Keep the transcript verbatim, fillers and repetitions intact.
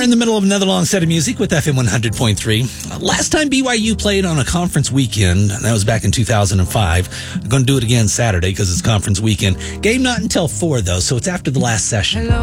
We're in the middle of another long set of music with F M one hundred point three. Last time B Y U played on a conference weekend, that was back in two thousand five. We're going to do it again Saturday because it's conference weekend. Game not until four, though, so it's after the last session. Hello.